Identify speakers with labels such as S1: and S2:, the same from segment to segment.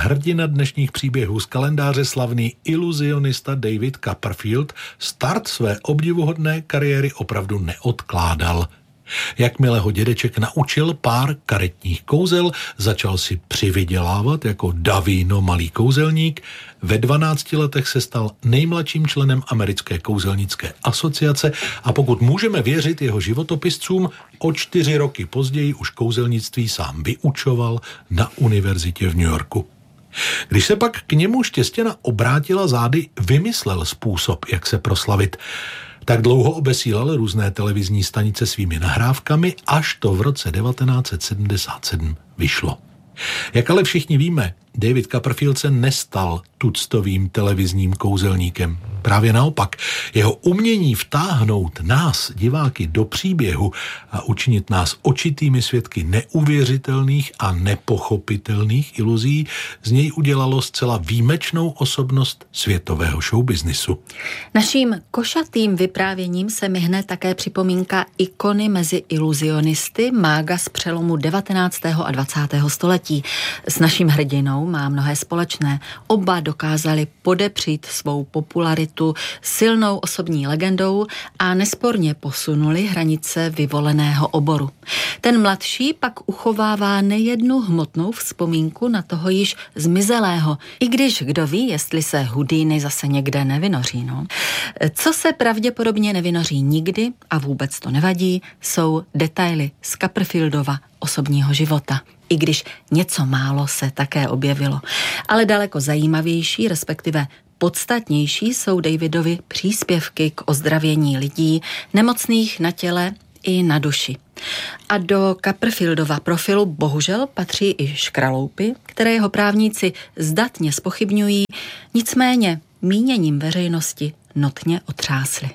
S1: hrdina dnešních příběhů z kalendáře, slavný iluzionista David Copperfield, start své obdivuhodné kariéry opravdu neodkládal. Jakmile ho dědeček naučil pár karetních kouzel, začal si přivydělávat jako Davino malý kouzelník. Ve 12 letech se stal nejmladším členem americké kouzelnické asociace a pokud můžeme věřit jeho životopiscům, o 4 roky později už kouzelnictví sám vyučoval na univerzitě v New Yorku. Když se pak k němu Štěstěna obrátila zády, vymyslel způsob, jak se proslavit. Tak dlouho obesílal různé televizní stanice svými nahrávkami, až to v roce 1977 vyšlo. Jak ale všichni víme, David Copperfield se nestal tuctovým televizním kouzelníkem. Právě naopak, jeho umění vtáhnout nás, diváky, do příběhu a učinit nás očitými svědky neuvěřitelných a nepochopitelných iluzí z něj udělalo zcela výjimečnou osobnost světového showbiznisu.
S2: Naším košatým vyprávěním se myhne také připomínka ikony mezi iluzionisty, mága z přelomu 19. a 20. století. S naším hrdinou má mnohé společné. Oba dokázali podepřít svou popularitu silnou osobní legendou a nesporně posunuli hranice vyvoleného oboru. Ten mladší pak uchovává nejednu hmotnou vzpomínku na toho již zmizelého, i když kdo ví, jestli se Houdini zase někde nevynoří. No. Co se pravděpodobně nevynoří nikdy a vůbec to nevadí, jsou detaily z Copperfieldova osobního života. I když něco málo se také objevilo. Ale daleko zajímavější, respektive podstatnější jsou Davidovy příspěvky k ozdravění lidí, nemocných na těle i na duši. A do Copperfieldova profilu bohužel patří i škraloupy, které jeho právníci zdatně zpochybňují, nicméně míněním veřejnosti notně otřásly.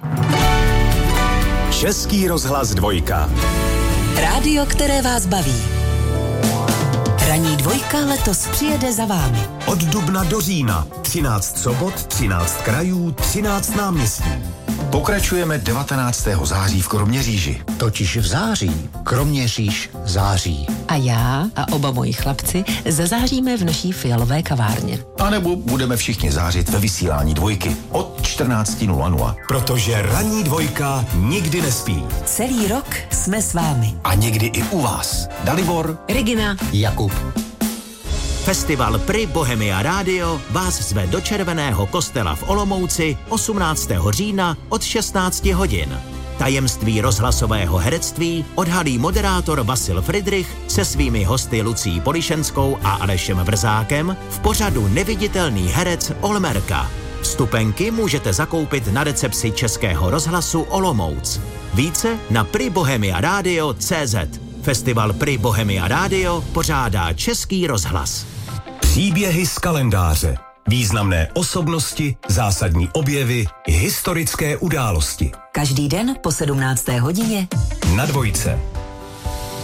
S3: Český rozhlas 2.
S4: Rádio, které vás baví. Ranní 2 letos přijede za vámi.
S3: Od dubna do října 13 sobot, 13 krajů, 13 náměstí. Pokračujeme 19. září v Kroměříži.
S5: Totiž v září Kroměříž září.
S4: A já a oba moji chlapci zazáříme v naší fialové kavárně.
S3: A nebo budeme všichni zářit ve vysílání 2 od 14:00. Protože ranní 2 nikdy nespí.
S4: Celý rok jsme s vámi.
S3: A někdy i u vás. Dalibor,
S4: Regina,
S5: Jakub.
S6: Festival Pri Bohemia Radio vás zve do Červeného kostela v Olomouci 18. října od 16 hodin. Tajemství rozhlasového herectví odhalí moderátor Vasil Fridrich se svými hosty Lucí Polišenskou a Alešem Vrzákem v pořadu Neviditelný herec Olmerka. Vstupenky můžete zakoupit na recepci Českého rozhlasu Olomouc. Více na pribohemiaradio.cz. Festival Pri Bohemia Radio pořádá Český rozhlas.
S3: příběhy z kalendáře. Významné osobnosti, zásadní objevy, historické události.
S4: Každý den po 17. hodině
S3: Na 2.